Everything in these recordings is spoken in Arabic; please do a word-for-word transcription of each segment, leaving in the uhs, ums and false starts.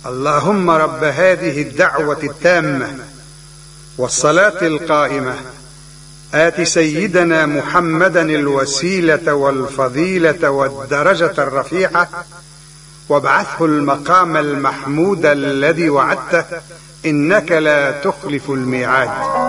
اللهم رب هذه الدعوة التامة والصلاة القائمة آت سيدنا محمدا الوسيلة والفضيلة والدرجة الرفيعة وابعثه المقام المحمود الذي وعدته إنك لا تخلف الميعاد.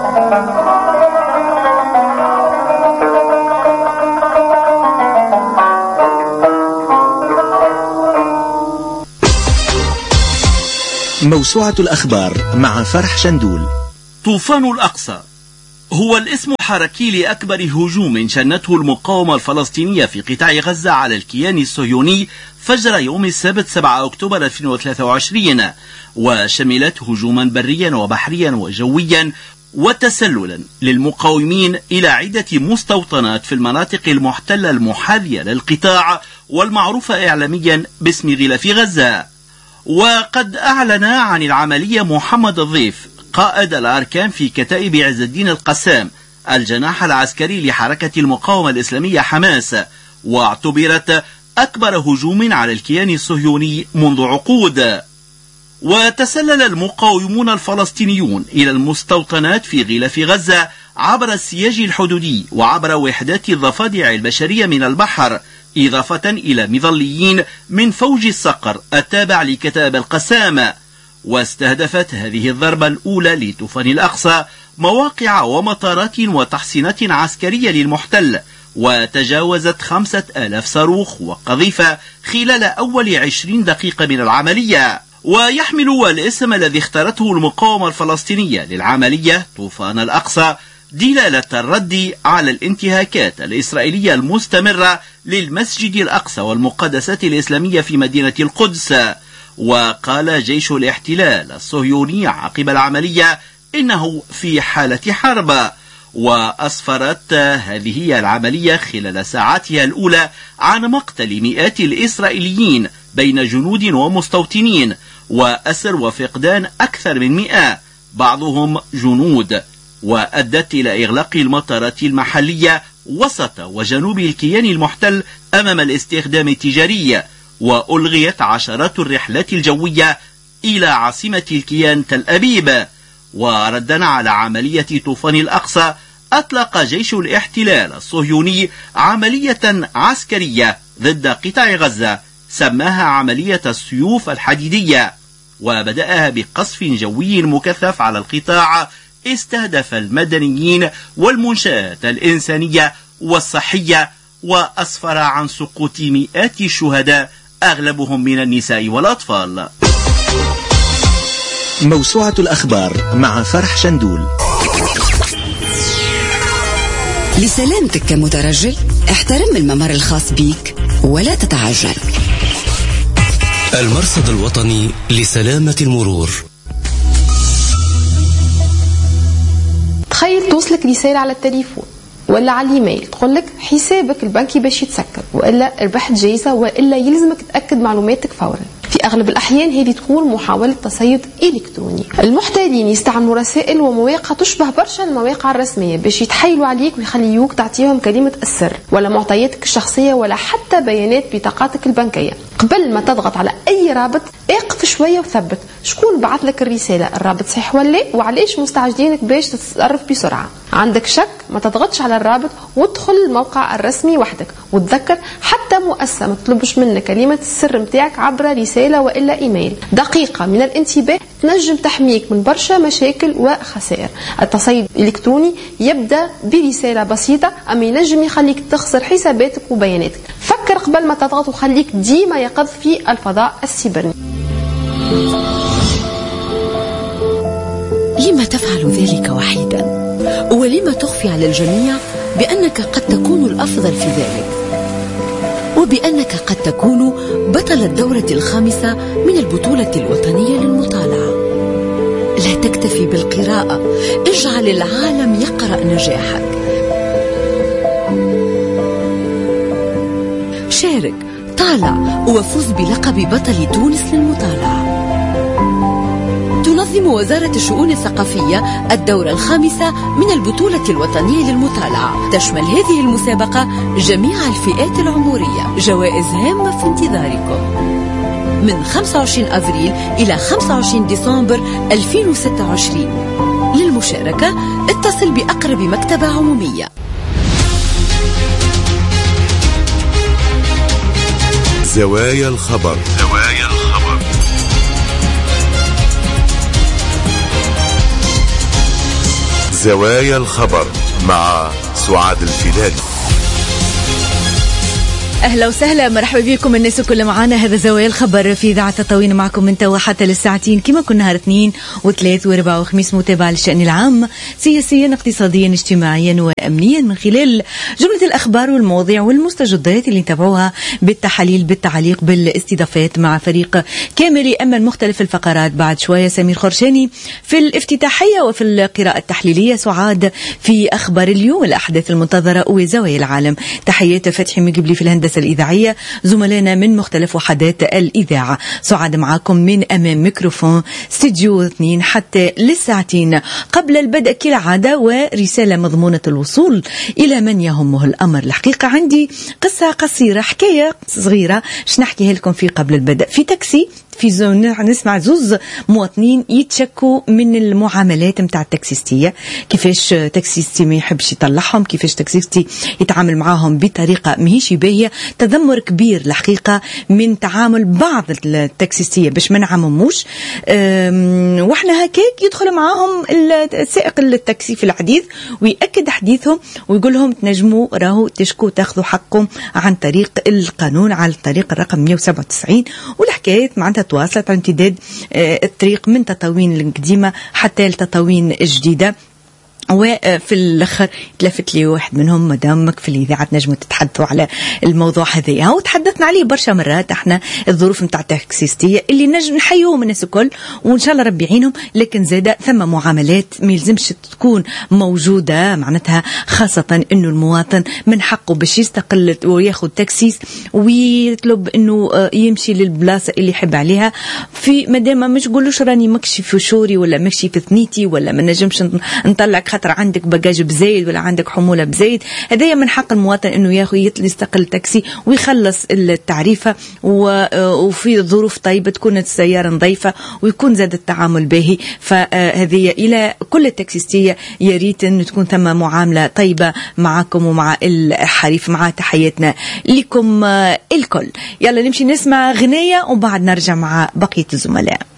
موسوعة الأخبار مع فرح شندول. طوفان الأقصى هو الاسم الحركي لأكبر هجوم شنته المقاومة الفلسطينية في قطاع غزة على الكيان الصهيوني فجر يوم السبت سبعة أكتوبر ألفين وثلاثة وعشرين، وشملت هجوما بريا وبحريا وجويا وتسللا للمقاومين إلى عدة مستوطنات في المناطق المحتلة المحاذية للقطاع والمعروفة إعلاميا باسم غلاف غزة. وقد أعلن عن العملية محمد الضيف قائد الأركان في كتائب عز الدين القسام الجناح العسكري لحركة المقاومة الإسلامية حماس، واعتبرت أكبر هجوم على الكيان الصهيوني منذ عقود. وتسلل المقاومون الفلسطينيون إلى المستوطنات في غلاف غزة عبر السياج الحدودي وعبر وحدات الضفادع البشرية من البحر، إضافة إلى مظليين من فوج الصقر التابع لكتائب القسام. واستهدفت هذه الضربة الأولى لطوفان الأقصى مواقع ومطارات وتحصينات عسكرية للمحتل، وتجاوزت خمسة آلاف صاروخ وقذيفة خلال أول عشرين دقيقة من العملية. ويحمل الاسم الذي اختارته المقاومة الفلسطينية للعملية طوفان الأقصى دلالة الرد على الانتهاكات الإسرائيلية المستمرة للمسجد الأقصى والمقدسات الإسلامية في مدينة القدس. وقال جيش الاحتلال الصهيوني عقب العملية إنه في حالة حرب. وأسفرت هذه العملية خلال ساعاتها الأولى عن مقتل مئات الإسرائيليين بين جنود ومستوطنين وأسر وفقدان أكثر من مئة بعضهم جنود، وأدت إلى إغلاق المطارات المحلية وسط وجنوب الكيان المحتل أمام الاستخدام التجاري، وألغيت عشرات الرحلات الجوية إلى عاصمة الكيان تل أبيب. وردا على عملية طوفان الأقصى أطلق جيش الاحتلال الصهيوني عملية عسكرية ضد قطاع غزة سماها عملية السيوف الحديدية، وبدأها بقصف جوي مكثف على القطاع استهدف المدنيين والمنشآت الإنسانية والصحية، وأسفر عن سقوط مئات الشهداء أغلبهم من النساء والأطفال. موسوعة الأخبار مع فرح شندول. لسلامتك كمترجل احترم الممر الخاص بيك ولا تتعجل. المرصد الوطني لسلامة المرور. تخيل توصلك رسالة على التليفون ولا على الايميل تقولك حسابك البنكي باش يتسكر، والا ربحت جايزة، والا يلزمك تأكد معلوماتك فورا. في أغلب الأحيان هذه تكون محاولة تصيد إلكتروني. المحتالين يستعملوا رسائل ومواقع تشبه برشا المواقع الرسمية باش يتحايلوا عليك ويخليوك تعطيهم كلمة السر ولا معطياتك الشخصية ولا حتى بيانات بطاقاتك البنكية. قبل ما تضغط على أي رابط اقف شوية وثبت شكون بعث لك الرسالة، الرابط صحيح ولا وعليش مستعجلينك باش تتصرف بسرعة. عندك شك ما تضغطش على الرابط وادخل الموقع الرسمي وحدك، وتذكر حتى مؤسسة ما تطلبش منك كلمة السر متاعك عبر رسالة وإلا إيميل. دقيقة من الانتباه تنجم تحميك من برشا مشاكل وخسائر. التصيد الإلكتروني يبدأ برسالة بسيطة أما ينجم يخليك تخسر حساباتك وبياناتك. فكر قبل ما تضغط وخليك ديما يقظ في الفضاء السيبراني. لما تفعل ذلك وحيدا؟ ولما تخفي على الجميع بأنك قد تكون الأفضل في ذلك، وبأنك قد تكون بطل الدورة الخامسة من البطولة الوطنية للمطالعة؟ لا تكتفي بالقراءة، اجعل العالم يقرأ نجاحك. شارك، طالع، وفوز بلقب بطل تونس للمطالعة. تنظم وزارة الشؤون الثقافية الدورة الخامسة من البطولة الوطنية للمطالعة. تشمل هذه المسابقة جميع الفئات العمرية. جوائز هامة في انتظاركم. من خمسة وعشرين أفريل إلى خمسة وعشرين ديسمبر ألفين وستة وعشرين. للمشاركة اتصل بأقرب مكتبة عمومية. زوايا الخبر. زوايا الخبر. زوايا الخبر مع سعاد الفيلالي. أهلا وسهلا، مرحبا بكم الناس كل معانا. هذا زوايا الخبر في إذاعة التطوين معكم من توا حتى للساعتين كما كنا نهار اثنين وثلاث واربع وخميس، متابعة للشأن العام سياسيا اقتصاديا اجتماعيا وأمنيا من خلال جملة الأخبار والمواضيع والمستجدات اللي نتابعوها بالتحاليل بالتعليق بالاستضافات مع فريق كامل يأمن مختلف الفقرات. بعد شوية سمير خرشاني في الافتتاحية وفي القراءة التحليلية، سعاد في أخبار اليوم الأحداث المنتظرة وزوايا العالم. تحيات فتحي مقبلي في الهندسة الإذاعية، زملائنا من مختلف وحدات الإذاعة. سعاد معكم من أمام ميكروفون استديو اثنين حتى للساعتين. قبل البدء كالعادة ورسالة مضمونة الوصول إلى من يهمه الأمر. الحقيقة عندي قصة قصيرة، حكاية صغيرة شنحكيها لكم في قبل البدء. في تاكسي في زون نسمع زوز مواطنين يتشكوا من المعاملات متاع التاكسيستية، كيفاش تاكسيستي ما يحبش يطلعهم، كيفاش تاكسيستي يتعامل معاهم بطريقة ماهيش باهية. تذمر كبير الحقيقة من تعامل بعض التاكسيستية باش ما نعمموش، واحنا هكاك يدخل معاهم السائق التاكسي في الحديث ويأكد حديثهم ويقول لهم تنجموا راهو تشكوا تاخذوا حقكم عن طريق القانون على طريق الرقم مئة وسبعة وتسعين. والحكايات معناتها تواصلت على امتداد الطريق من تطاوين القديمة حتى لتطاوين جديدة. وفي الاخر تلفت لي واحد منهم، مدامك في الاذاعه نجموا تتحدثوا على الموضوع هذا، وتحدثنا عليه برشا مرات احنا الظروف نتاع التاكسيستيه اللي نجم نحيوهم الناس الكل وان شاء الله ربي يعينهم، لكن زاده ثم معاملات ما يلزمش تكون موجوده، معناتها خاصه انه المواطن من حقه باش يستقل وياخذ تاكسيس ويطلب انه يمشي للبلاصه اللي يحب عليها، في مادام مش تقولوش راني مكشي في شوري ولا مكشي في ثنيتي ولا ما نجمش نطلعك خاطر عندك باجاج بزايد ولا عندك حمولة بزايد. هذا من حق المواطن انه ياخذ يستقل تاكسي ويخلص التعريفة وفي ظروف طيبة تكون السيارة نظيفة ويكون زاد التعامل باهي. فهذه الى كل التاكسيستية يا ريت ان تكون ثم معاملة طيبة معكم ومع الحريف. مع تحياتنا لكم الكل. يلا نمشي نسمع غنية وبعد نرجع مع بقية الزملاء.